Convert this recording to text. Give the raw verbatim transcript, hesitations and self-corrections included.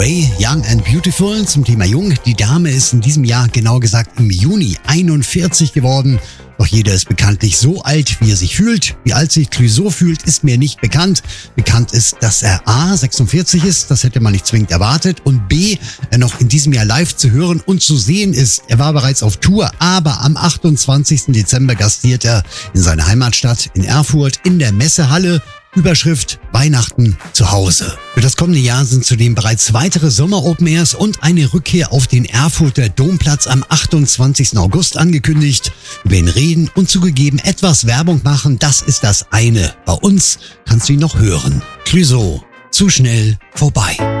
Ray, Young and Beautiful zum Thema Jung. Die Dame ist in diesem Jahr, genau gesagt im Juni, einundvierzig geworden. Doch jeder ist bekanntlich so alt, wie er sich fühlt. Wie alt sich Clouseau fühlt, ist mir nicht bekannt. Bekannt ist, dass er A, sechsundvierzig ist, das hätte man nicht zwingend erwartet, und B, er noch in diesem Jahr live zu hören und zu sehen ist. Er war bereits auf Tour, aber am achtundzwanzigsten Dezember gastiert er in seiner Heimatstadt in Erfurt in der Messehalle. Überschrift Weihnachten zu Hause. Für das kommende Jahr sind zudem bereits weitere Sommer-Open-Airs und eine Rückkehr auf den Erfurter Domplatz am achtundzwanzigsten August angekündigt. Über ihn reden und zugegeben etwas Werbung machen, das ist das eine. Bei uns kannst du ihn noch hören. Clouseau, zu schnell vorbei.